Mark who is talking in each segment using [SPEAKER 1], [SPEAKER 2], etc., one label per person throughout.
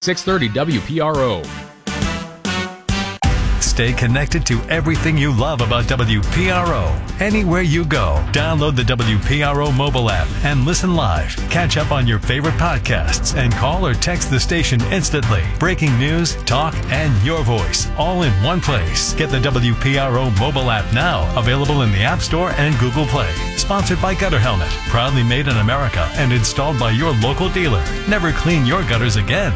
[SPEAKER 1] 630 WPRO.
[SPEAKER 2] Stay connected to everything you love about WPRO. Anywhere you go, download the WPRO mobile app and listen live. Catch up on your favorite podcasts and call or text the station instantly. Breaking news, talk, and your voice all in one place. Get the WPRO mobile app now, available in the App Store and Google Play. Sponsored by Gutter Helmet, proudly made in America and installed by your local dealer. Never clean your gutters again.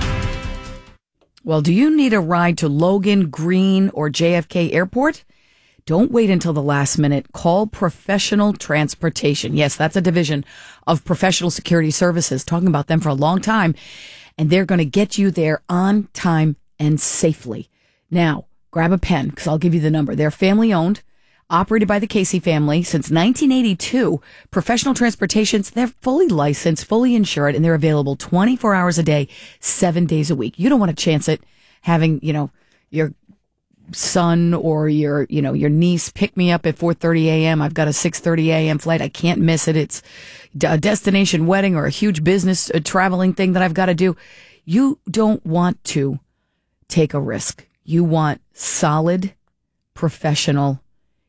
[SPEAKER 3] Well, do you need a ride to Logan, Green, or JFK Airport? Don't wait until the last minute. Call Professional Transportation. Yes, that's a division of Professional Security Services. Talking about them for a long time. And they're going to get you there on time and safely. Now, grab a pen because I'll give you the number. They're family owned, operated by the Casey family since 1982. Professional Transportations, they're fully licensed, fully insured, and they're available 24 hours a day, 7 days a week. You don't want to chance it having, your son or your niece pick me up at 4:30 a.m. I've got a 6:30 a.m. flight. I can't miss it. It's a destination wedding or a huge business traveling thing that I've got to do. You don't want to take a risk. You want solid, professional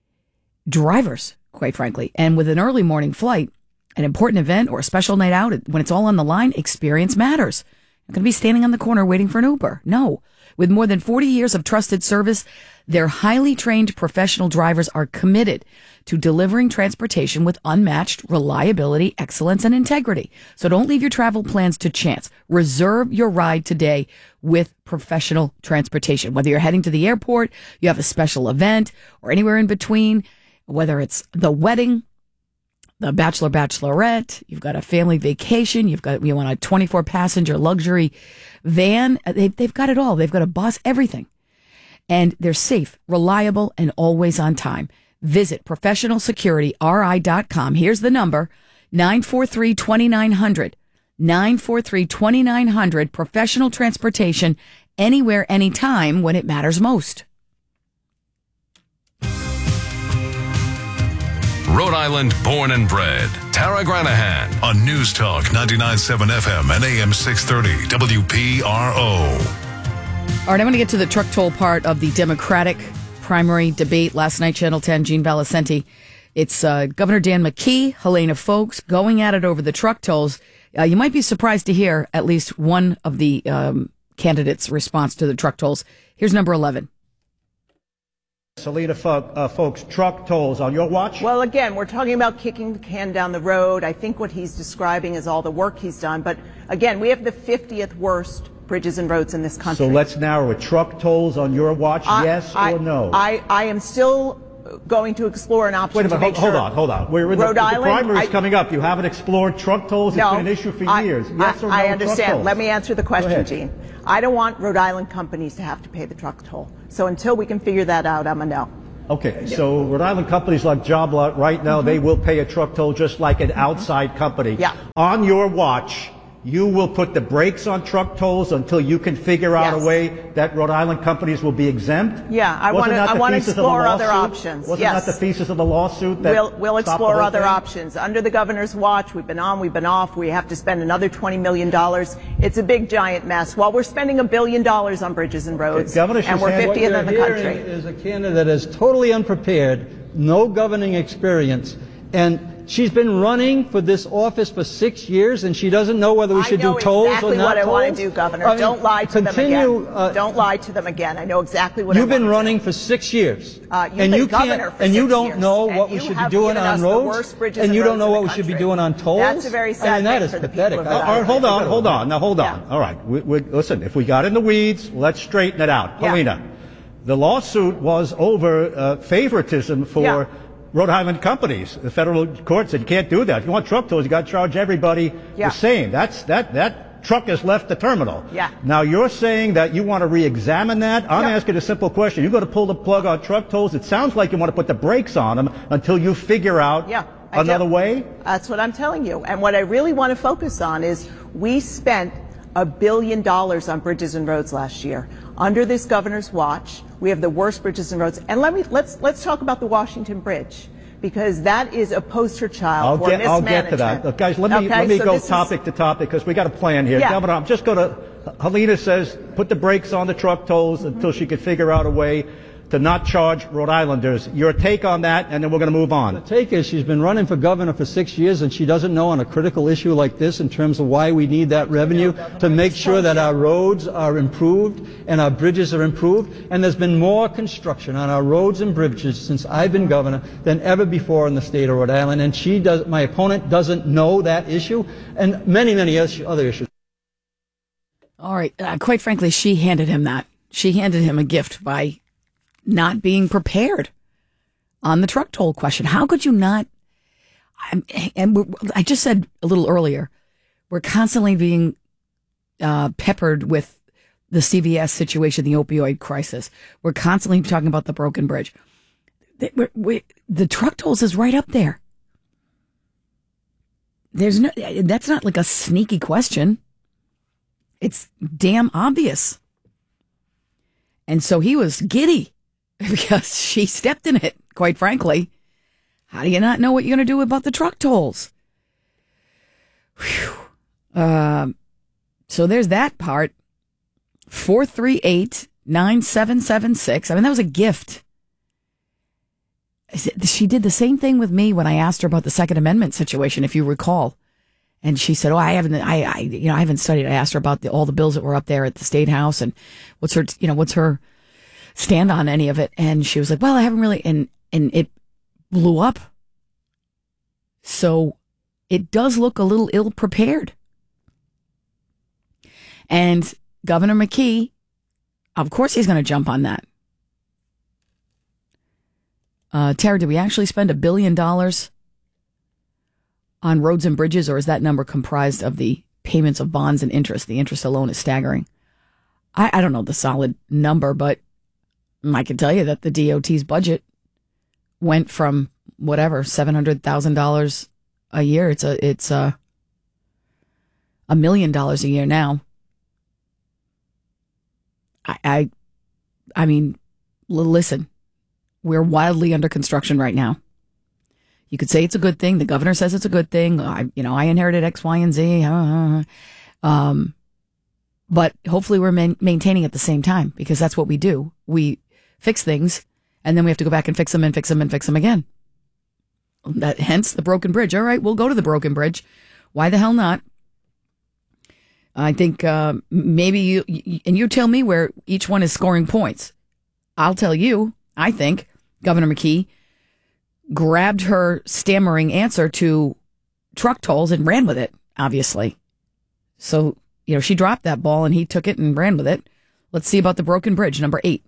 [SPEAKER 3] drivers, quite frankly. And with an early morning flight, an important event, or a special night out, when it's all on the line, experience matters. You're not going to be standing on the corner waiting for an Uber. No. With more than 40 years of trusted service, their highly trained professional drivers are committed to delivering transportation with unmatched reliability, excellence, and integrity. So don't leave your travel plans to chance. Reserve your ride today with Professional Transportation. Whether you're heading to the airport, you have a special event, or anywhere in between, whether it's the wedding, the bachelor, bachelorette, you've got a family vacation, you want a 24 passenger luxury van. They've got it all. They've got a bus, everything. And they're safe, reliable, and always on time. Visit professionalsecurityri.com. Here's the number, 943-2900. 943-2900. Professional Transportation, anywhere, anytime, when it matters most.
[SPEAKER 2] Rhode Island born and bred. Tara Granahan on News Talk 99.7 FM and AM 630 WPRO.
[SPEAKER 3] All right, I'm going to get to the truck toll part of the Democratic primary debate last night, Channel 10, Gene Valicenti. It's Governor Dan McKee, Helena Foulkes going at it over the truck tolls. You might be surprised to hear at least one of the candidates' response to the truck tolls. Here's number 11.
[SPEAKER 4] Helena Foulkes, truck tolls on your watch?
[SPEAKER 5] Well, again, we're talking about kicking the can down the road. I think what he's describing is all the work he's done. But again, we have the 50th worst bridges and roads in this country.
[SPEAKER 4] So let's narrow it. Truck tolls on your watch, yes or no?
[SPEAKER 5] I am still going to explore an option.
[SPEAKER 4] Wait a minute, hold on.
[SPEAKER 5] Rhode Island,
[SPEAKER 4] the primary's coming up. You haven't explored truck tolls? It's been an issue for years. Yes or no?
[SPEAKER 5] I understand.
[SPEAKER 4] Truck tolls?
[SPEAKER 5] Let me answer the question, Gene. I don't want Rhode Island companies to have to pay the truck toll. So until we can figure that out, I'm a no.
[SPEAKER 4] Okay, so Rhode Island companies like Job Lot right now, they will pay a truck toll just like an outside company.
[SPEAKER 5] Yeah.
[SPEAKER 4] On your watch, you will put the brakes on truck tolls until you can figure out a way that Rhode Island companies will be exempt?
[SPEAKER 5] Yeah, I want to explore other options.
[SPEAKER 4] Wasn't that the thesis of the lawsuit?
[SPEAKER 5] We'll explore other options. Under the governor's watch, we've been on, we've been off. We have to spend another $20 million. It's a big, giant mess. While we're spending $1 billion on bridges and roads, and we're 50th in the country.
[SPEAKER 6] What you're hearing is a candidate that is totally unprepared, no governing experience, and she's been running for this office for 6 years, and she doesn't know whether we should do tolls or not.
[SPEAKER 5] I know exactly what I want to do, Governor. Don't lie to them again. Don't lie to them again. I know exactly what I want to do.
[SPEAKER 6] You've been running for 6 years.
[SPEAKER 5] And you can't,
[SPEAKER 6] and you don't know what we should be doing on roads, and you don't know what we should be doing on tolls.
[SPEAKER 5] That's a very sad thing for the people of Rhode Island.
[SPEAKER 4] Hold on. All right, listen, if we got in the weeds, let's straighten it out. Helena, the lawsuit was over favoritism for Rhode Island companies. The federal court said you can't do that. If you want truck tolls, you got to charge everybody the same. That truck has left the terminal.
[SPEAKER 5] Yeah.
[SPEAKER 4] Now you're saying that you want to re-examine that. I'm asking a simple question. You're going to pull the plug on truck tolls. It sounds like you want to put the brakes on them until you figure out another way.
[SPEAKER 5] That's what I'm telling you. And what I really want to focus on is we spent $1 billion on bridges and roads last year. Under this governor's watch, we have the worst bridges and roads. And let's talk about the Washington Bridge, because that is a poster child for mismanagement.
[SPEAKER 4] I'll get to that. Guys, let me go topic to topic because we got a plan here.
[SPEAKER 5] Yeah.
[SPEAKER 4] Governor, I'm just going to, Helena says, put the brakes on the truck tolls until she can figure out a way to not charge Rhode Islanders. Your take on that, and then we're going to move on.
[SPEAKER 6] The take is she's been running for governor for 6 years, and she doesn't know on a critical issue like this in terms of why we need that revenue to make sure that our roads are improved and our bridges are improved. And there's been more construction on our roads and bridges since I've been governor than ever before in the state of Rhode Island. And my opponent doesn't know that issue and many, many other issues.
[SPEAKER 3] All right. Quite frankly, she handed him that. She handed him a gift by not being prepared on the truck toll question. How could you not? I just said a little earlier, we're constantly being peppered with the CVS situation, the opioid crisis. We're constantly talking about the broken bridge. The truck tolls is right up there. That's not like a sneaky question. It's damn obvious. And so he was giddy because she stepped in it, quite frankly. How do you not know what you're going to do about the truck tolls? So there's that part. 438-9776. I mean, that was a gift. She did the same thing with me when I asked her about the Second Amendment situation, if you recall. And she said, "Oh, I haven't studied." I asked her about all the bills that were up there at the State House and what's her stand on any of it. And she was like, "Well, I haven't really," and it blew up. So it does look a little ill-prepared. And Governor McKee, of course he's going to jump on that. Tara, did we actually spend $1 billion on roads and bridges, or is that number comprised of the payments of bonds and interest? The interest alone is staggering. I don't know the solid number, but I can tell you that the DOT's budget went from whatever, $700,000 a year. It's $1 million a year now. I mean, listen, we're wildly under construction right now. You could say it's a good thing. The governor says it's a good thing. I inherited X, Y, and Z. But hopefully we're maintaining at the same time, because that's what we do. We fix things, and then we have to go back and fix them and fix them and fix them again. Hence the broken bridge. All right, we'll go to the broken bridge. Why the hell not? I think maybe you tell me where each one is scoring points. I'll tell you, I think Governor McKee grabbed her stammering answer to truck tolls and ran with it, obviously. So, she dropped that ball and he took it and ran with it. Let's see about the broken bridge, number 8.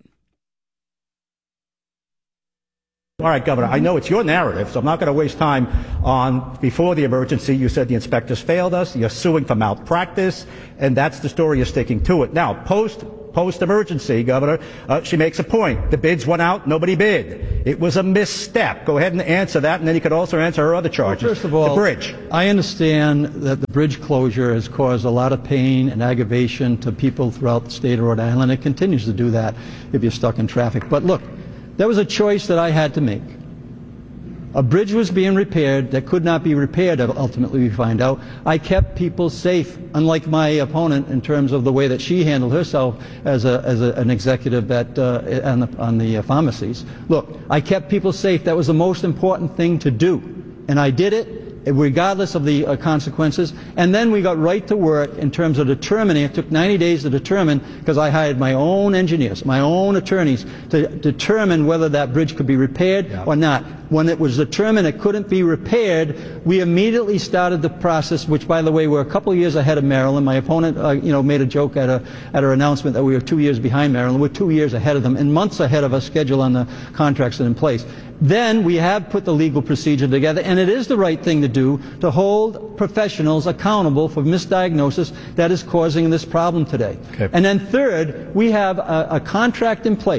[SPEAKER 4] All right, Governor, I know it's your narrative, so I'm not going to waste time on before the emergency. You said the inspectors failed us. You're suing for malpractice, and that's the story. You're sticking to it. Now, post-emergency, Governor, she makes a point. The bids went out. Nobody bid. It was a misstep. Go ahead and answer that, and then you could also answer her other charges.
[SPEAKER 6] Well, first of all,
[SPEAKER 4] the bridge.
[SPEAKER 6] I understand that the bridge closure has caused a lot of pain and aggravation to people throughout the state of Rhode Island. It continues to do that if you're stuck in traffic. But look, there was a choice that I had to make. A bridge was being repaired that could not be repaired, ultimately we find out. I kept people safe, unlike my opponent in terms of the way that she handled herself as an executive on the pharmacies. Look, I kept people safe. That was the most important thing to do. And I did it regardless of the consequences. And then we got right to work in terms of determining. It took 90 days to determine, because I hired my own engineers, my own attorneys, to determine whether that bridge could be repaired or not. When it was determined it couldn't be repaired, we immediately started the process, which, by the way, we're a couple of years ahead of Maryland. My opponent, made a joke at her announcement that we were 2 years behind Maryland. We're 2 years ahead of them and months ahead of our schedule on the contracts that are in place. Then we have put the legal procedure together, and it is the right thing to do to hold professionals accountable for misdiagnosis that is causing this problem today. Okay. And then third, we have a contract in place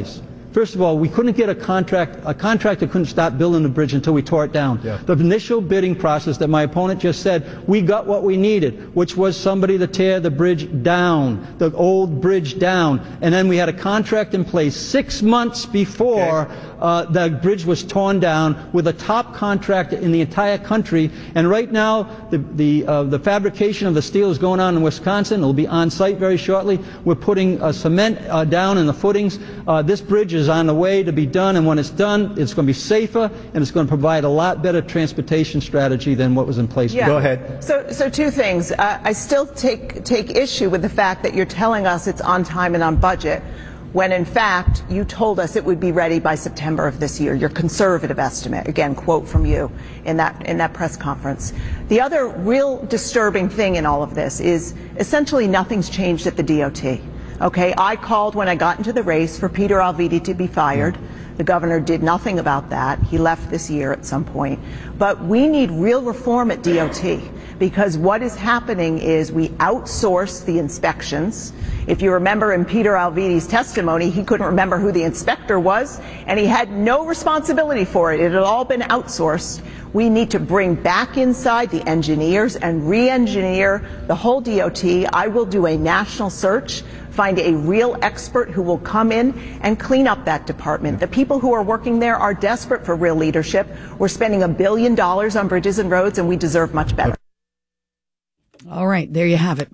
[SPEAKER 6] First of all, we couldn't get a contractor couldn't stop building the bridge until we tore it down.
[SPEAKER 4] Yeah.
[SPEAKER 6] The initial bidding process that my opponent just said, we got what we needed, which was somebody to tear the bridge down, the old bridge down. And then we had a contract in place 6 months before the bridge was torn down with a top contractor in the entire country. And right now, the fabrication of the steel is going on in Wisconsin. It'll be on site very shortly. We're putting cement down in the footings. This bridge is on the way to be done, and when it's done, it's going to be safer, and it's going to provide a lot better transportation strategy than what was in place.
[SPEAKER 5] Yeah.
[SPEAKER 4] Go ahead.
[SPEAKER 5] So two things. I still take issue with the fact that you're telling us it's on time and on budget, when in fact you told us it would be ready by September of this year. Your conservative estimate, again, quote from you in that press conference. The other real disturbing thing in all of this is essentially nothing's changed at the DOT. Okay, I called when I got into the race for Peter Alviti to be fired. The governor did nothing about that. He left this year at some point. But we need real reform at DOT, because what is happening is we outsource the inspections. If you remember in Peter Alviti's testimony, he couldn't remember who the inspector was, and he had no responsibility for it. It had all been outsourced. We need to bring back inside the engineers and re-engineer the whole DOT. I will do a national search, find a real expert who will come in and clean up that department. The people who are working there are desperate for real leadership. We're spending $1 billion on bridges and roads, and we deserve much better.
[SPEAKER 3] All right, there you have it.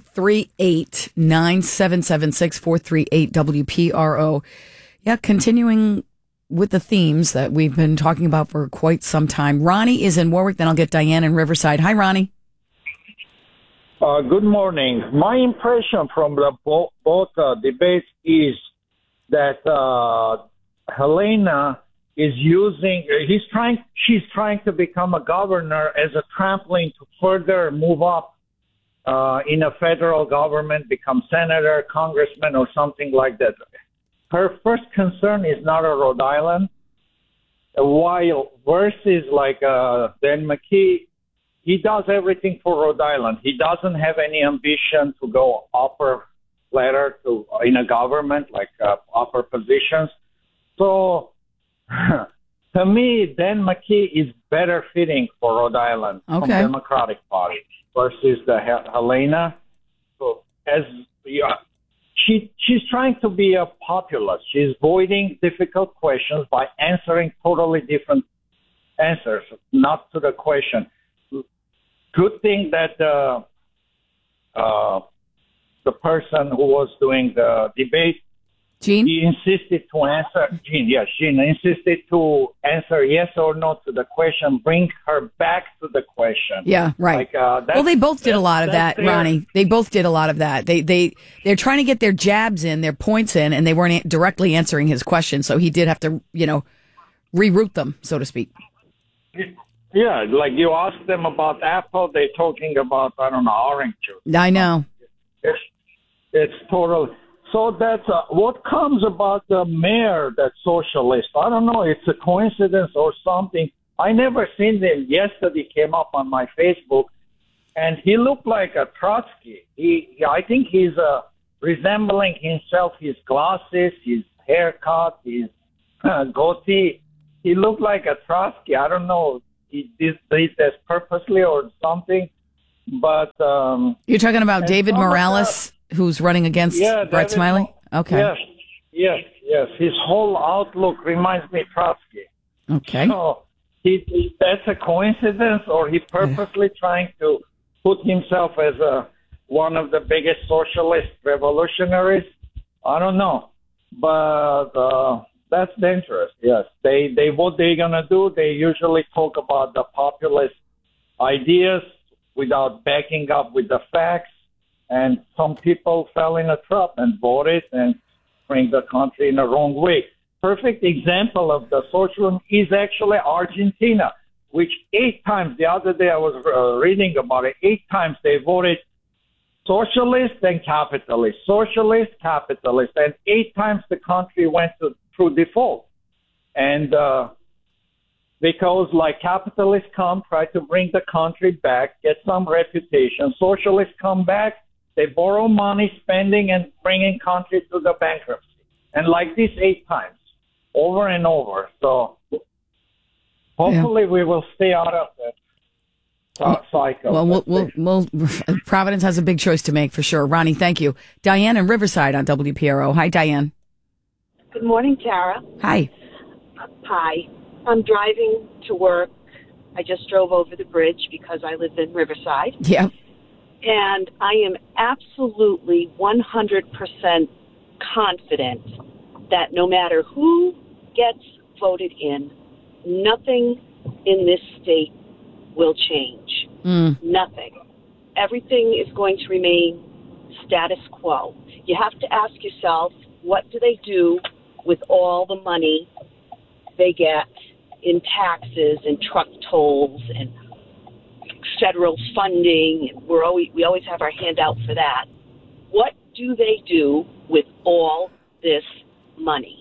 [SPEAKER 3] 438-9776, 438-WPRO. Yeah, continuing with the themes that we've been talking about for quite some time. Ronnie is in Warwick, then I'll get Diane in Riverside. Hi, Ronnie.
[SPEAKER 7] Good morning. My impression from the both debates is that Helena is she's trying to become a governor as a trampoline to further move up in a federal government, become senator, congressman, or something like that. Her first concern is not a Rhode Island, while versus like Dan McKee, he does everything for Rhode Island. He doesn't have any ambition to go upper ladder in a government, like upper positions. So to me, Dan McKee is better fitting for Rhode Island from Democratic Party versus the Helena. So she's trying to be a populist. She's avoiding difficult questions by answering totally different answers, not to the question. Good thing that the person who was doing the debate,
[SPEAKER 3] Gene?
[SPEAKER 7] He insisted to answer, Gene insisted to answer yes or no to the question, bring her back to the question.
[SPEAKER 3] Yeah, right. Well, they both did a lot of that, Ronnie. They both did a lot of that. They're trying to get their jabs in, their points in, and they weren't directly answering his question, so he did have to, reroute them, so to speak.
[SPEAKER 7] Yeah, like you ask them about Apple, they're talking about, I don't know, orange juice.
[SPEAKER 3] I know.
[SPEAKER 7] It's total. So that's what comes about the mayor that's socialist. I don't know. It's a coincidence or something. I never seen him. Yesterday came up on my Facebook, and he looked like a Trotsky. I think he's resembling himself. His glasses, his haircut, his goatee. He looked like a Trotsky. I don't know. He did this purposely or something. But
[SPEAKER 3] you're talking about David Morales, who's running against Brett Smiley? Okay.
[SPEAKER 7] Yes. His whole outlook reminds me of Trotsky.
[SPEAKER 3] Okay.
[SPEAKER 7] So that's a coincidence, or he purposely trying to put himself as one of the biggest socialist revolutionaries? I don't know. But that's dangerous, yes. What they're going to do, they usually talk about the populist ideas without backing up with the facts. And some people fell in a trap and voted and bring the country in the wrong way. Perfect example of the socialism is actually Argentina, which 8 times, the other day I was reading about it, 8 times they voted socialist and capitalist, socialist, capitalist, and 8 times the country went through default. And because like capitalists come, try to bring the country back, get some reputation. Socialists come back, they borrow money, spending, and bringing country to the bankruptcy. And like this 8 times. over and over. So hopefully we will stay out of that cycle.
[SPEAKER 3] Well, Providence has a big choice to make for sure. Ronnie, thank you. Diane in Riverside on WPRO. Hi, Diane.
[SPEAKER 8] Good morning, Tara.
[SPEAKER 3] Hi.
[SPEAKER 8] Hi. I'm driving to work. I just drove over the bridge because I live in Riverside.
[SPEAKER 3] Yeah.
[SPEAKER 8] And I am absolutely 100% confident that no matter who gets voted in, nothing in this state will change. Nothing. Everything is going to remain status quo. You have to ask yourself, what do they do with all the money they get in taxes and truck tolls and federal funding? We always have our hand out for that. What do they do with all this money?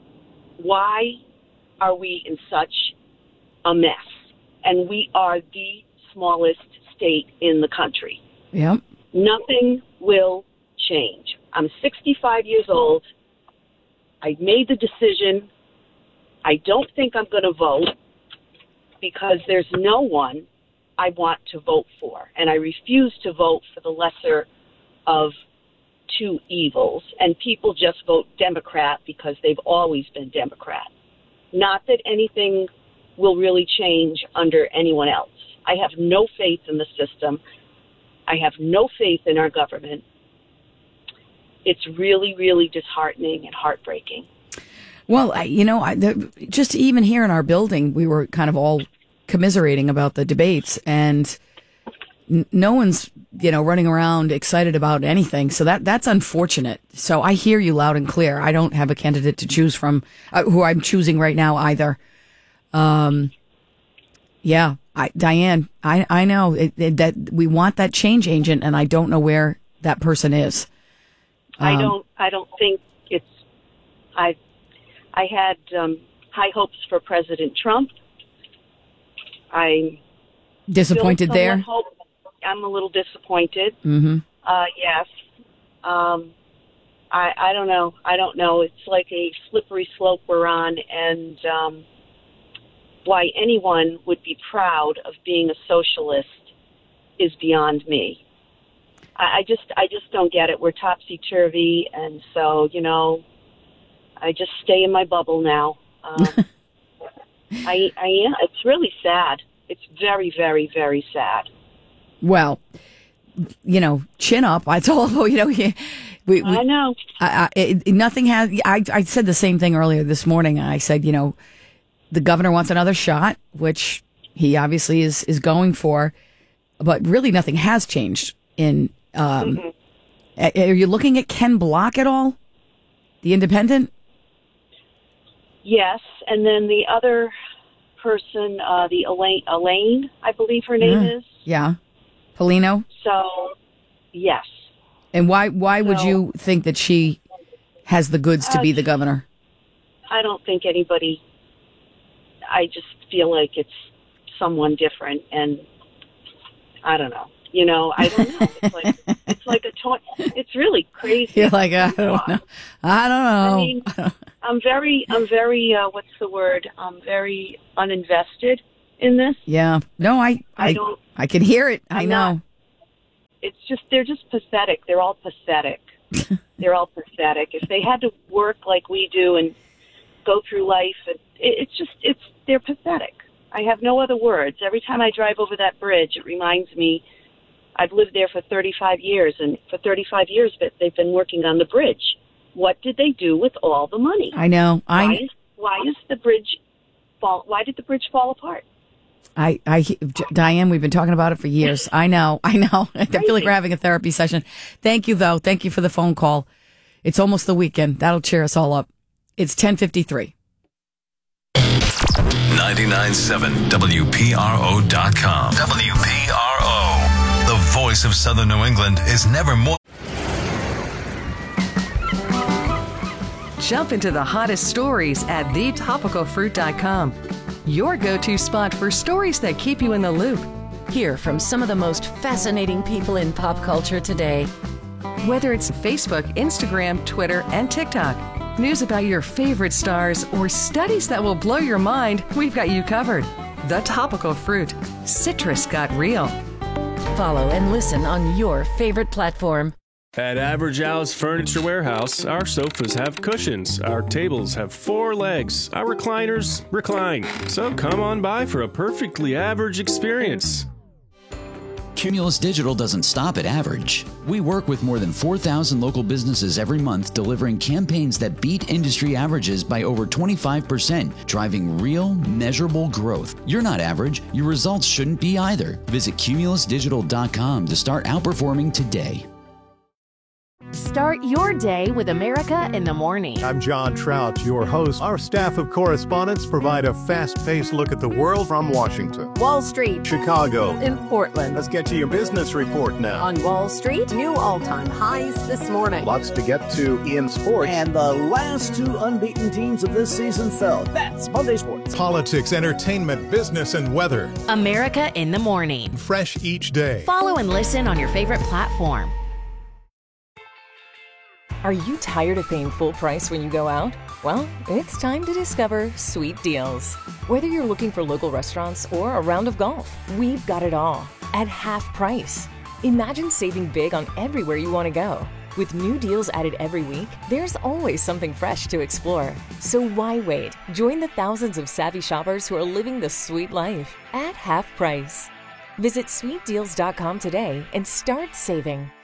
[SPEAKER 8] Why are we in such a mess? And we are the smallest state in the country.
[SPEAKER 3] Yep.
[SPEAKER 8] Nothing will change. I'm 65 years old. I made the decision. I don't think I'm going to vote because there's no one I want to vote for. And I refuse to vote for the lesser of two evils. And people just vote Democrat because they've always been Democrat. Not that anything will really change under anyone else. I have no faith in the system. I have no faith in our government. It's really, really disheartening and heartbreaking.
[SPEAKER 3] Well, just even here in our building, we were kind of all commiserating about the debates, and no one's, running around excited about anything. So that's unfortunate. So I hear you loud and clear. I don't have a candidate to choose from who I'm choosing right now either. Diane, I know that we want that change agent, and I don't know where that person is.
[SPEAKER 8] I don't think it's. I had high hopes for President Trump. I'm
[SPEAKER 3] disappointed there.
[SPEAKER 8] I'm a little disappointed.
[SPEAKER 3] Mm-hmm.
[SPEAKER 8] Yes. I don't know. I don't know. It's like a slippery slope we're on, and why anyone would be proud of being a socialist is beyond me. I just don't get it. We're topsy-turvy, and so, I just stay in my bubble now. I am. It's really sad. It's very, very, very sad.
[SPEAKER 3] Well, chin up. That's all. I
[SPEAKER 8] know.
[SPEAKER 3] Nothing has. I said the same thing earlier this morning. I said, the governor wants another shot, which he obviously is going for, but really nothing has changed. Are you looking at Ken Block at all? The independent?
[SPEAKER 8] Yes, and then the other person, the Elaine, I believe her name is.
[SPEAKER 3] Yeah, Polino.
[SPEAKER 8] So, yes.
[SPEAKER 3] And why would you think that she has the goods to be the governor? I
[SPEAKER 8] don't think anybody. I just feel like it's someone different, and I don't know. I don't know. It's like a toy. It's really crazy.
[SPEAKER 3] You're like, I don't know.
[SPEAKER 8] I mean, I'm very, what's the word? I'm very uninvested in this.
[SPEAKER 3] Yeah. No, I can hear it. I know.
[SPEAKER 8] It's just, they're just pathetic. They're all pathetic. They're all pathetic. If they had to work like we do and go through life, they're pathetic. I have no other words. Every time I drive over that bridge, it reminds me, I've lived there for 35 years, and for 35 years they've been working on the bridge. What did they do with all the money?
[SPEAKER 3] I know.
[SPEAKER 8] Why is the bridge fall? Why did the bridge fall apart?
[SPEAKER 3] Diane, we've been talking about it for years. I know. I feel like we're having a therapy session. Thank you, though. Thank you for the phone call. It's almost the weekend. That'll cheer us all up. It's 10:53.
[SPEAKER 2] 99.7 WPRO.com. WPRO. The voice of Southern New England is never more.
[SPEAKER 9] Jump into the hottest stories at thetopicalfruit.com. Your go-to spot for stories that keep you in the loop. Hear from some of the most fascinating people in pop culture today. Whether it's Facebook, Instagram, Twitter, and TikTok, news about your favorite stars, or studies that will blow your mind, we've got you covered. The Topical Fruit. Citrus got real.
[SPEAKER 10] Follow and listen on your favorite platform.
[SPEAKER 11] At Average Al's Furniture Warehouse, our sofas have cushions, our tables have 4 legs, our recliners recline. So come on by for a perfectly average experience.
[SPEAKER 12] Cumulus Digital doesn't stop at average. We work with more than 4,000 local businesses every month, delivering campaigns that beat industry averages by over 25%, driving real, measurable growth. You're not average. Your results shouldn't be either. Visit cumulusdigital.com to start outperforming today.
[SPEAKER 13] Start your day with America in the Morning.
[SPEAKER 14] I'm John Trout, your host. Our staff of correspondents provide a fast-paced look at the world from Washington,
[SPEAKER 13] Wall Street,
[SPEAKER 14] Chicago,
[SPEAKER 13] in Portland.
[SPEAKER 14] Let's get to your business report now.
[SPEAKER 13] On Wall Street, new all-time highs this morning.
[SPEAKER 14] Lots to get to in sports.
[SPEAKER 15] And the last 2 unbeaten teams of this season fell. That's Monday Sports.
[SPEAKER 16] Politics, entertainment, business, and weather.
[SPEAKER 13] America in the Morning.
[SPEAKER 16] Fresh each day.
[SPEAKER 13] Follow and listen on your favorite platform.
[SPEAKER 17] Are you tired of paying full price when you go out? Well, it's time to discover Sweet Deals. Whether you're looking for local restaurants or a round of golf, we've got it all at half price. Imagine saving big on everywhere you want to go. With new deals added every week, there's always something fresh to explore. So why wait? Join the thousands of savvy shoppers who are living the sweet life at half price. Visit sweetdeals.com today and start saving.